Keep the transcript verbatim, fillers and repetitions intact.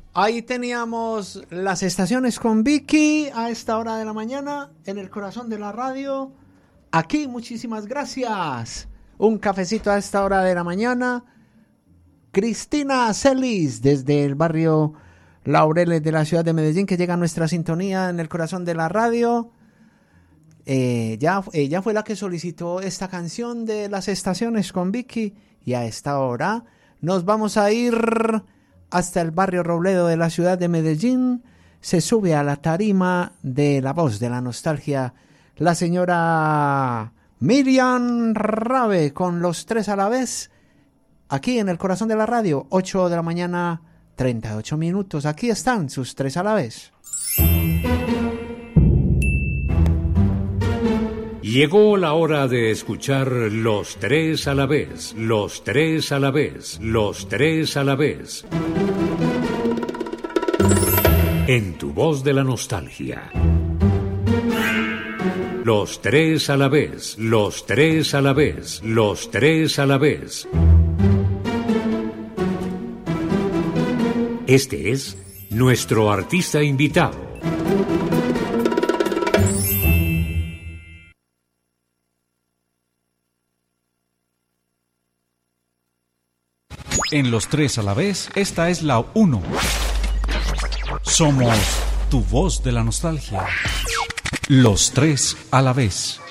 Ahí teníamos las estaciones con Vicky a esta hora de la mañana en el corazón de la radio. Aquí, muchísimas gracias. Un cafecito a esta hora de la mañana. Cristina Celis desde el barrio Laureles de la ciudad de Medellín, que llega a nuestra sintonía en el corazón de la radio. Eh, ya, ella fue la que solicitó esta canción de las estaciones con Vicky y a esta hora nos vamos a ir hasta el barrio Robledo de la ciudad de Medellín. Se sube a la tarima de La Voz de la Nostalgia la señora Miriam Rabe con Los Tres a la Vez, aquí en el corazón de la radio, ocho de la mañana, treinta y ocho minutos. Aquí están sus Tres a la Vez. Llegó la hora de escuchar Los Tres a la Vez, Los Tres a la Vez, Los Tres a la Vez. En tu voz de la nostalgia. Los Tres a la Vez, Los Tres a la Vez, Los Tres a la Vez. Este es nuestro artista invitado. En Los Tres a la Vez, esta es la uno. Somos tu voz de la nostalgia. Los Tres a la Vez.